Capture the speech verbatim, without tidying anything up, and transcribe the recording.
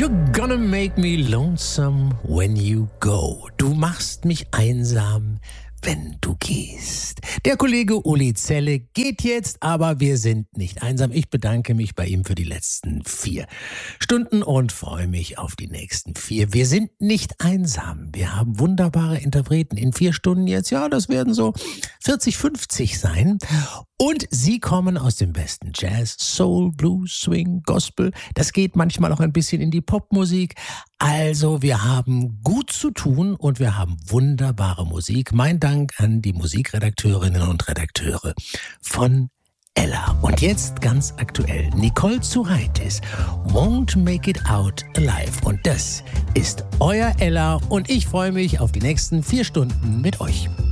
You're gonna make me lonesome when you go. Du machst mich einsam, wenn du gehst. Der Kollege Uli Zelle geht jetzt, aber wir sind nicht einsam. Ich bedanke mich bei ihm für die letzten vier Stunden und freue mich auf die nächsten vier. Wir sind nicht einsam. Wir haben wunderbare Interpreten in vier Stunden jetzt. Ja, das werden so vierzig, fünfzig sein. Und sie kommen aus dem besten Jazz, Soul, Blues, Swing, Gospel. Das geht manchmal auch ein bisschen in die Popmusik. Also wir haben gut zu tun und wir haben wunderbare Musik. Mein Dank an die Musikredakteurinnen und Redakteure von Ella. Und jetzt ganz aktuell, Nicole Zuraitis, Won't Make It Out Alive. Und das ist euer Ella und ich freue mich auf die nächsten vier Stunden mit euch.